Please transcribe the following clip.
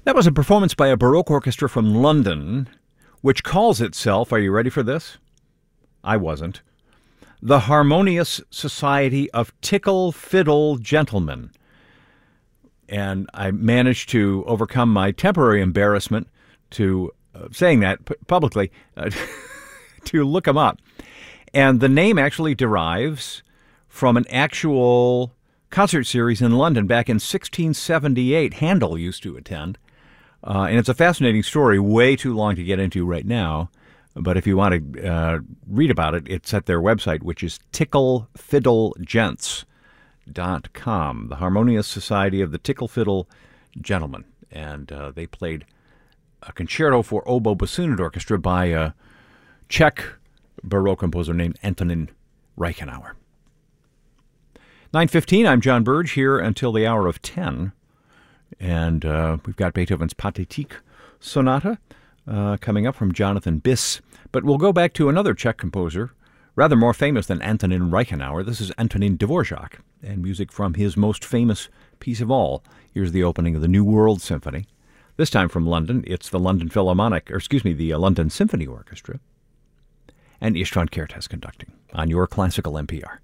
That was a performance by a Baroque orchestra from London, which calls itself, are you ready for this? I wasn't. The Harmonious Society of Tickle Fiddle Gentlemen. And I managed to overcome my temporary embarrassment to saying that publicly, to look them up. And the name actually derives from an actual concert series in London back in 1678. Handel used to attend. And it's a fascinating story, way too long to get into right now. But if you want to read about it, it's at their website, which is ticklefiddlegents.com, the Harmonious Society of the Tickle Fiddle Gentlemen. And they played a concerto for oboe bassoon and orchestra by a Czech Baroque composer named Antonín Reichenauer. 9:15, I'm John Burge, here until the hour of 10. And we've got Beethoven's Pathétique Sonata coming up from Jonathan Biss. But we'll go back to another Czech composer, rather more famous than Antonín Reichenauer. This is Antonín Dvořák, and music from his most famous piece of all. Here's the opening of the New World Symphony. This time from London, it's the London the London Symphony Orchestra, and István Kertész conducting on your classical NPR.